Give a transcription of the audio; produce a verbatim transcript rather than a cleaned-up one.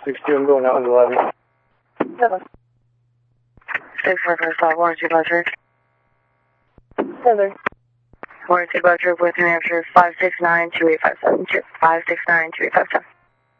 six two, I'm going out on the levy. Seven. six four four stop, warranty Butcher. Seven. Warranty Butcher with New Hampshire five six nine two eight five seven two. five six nine two eight five seven.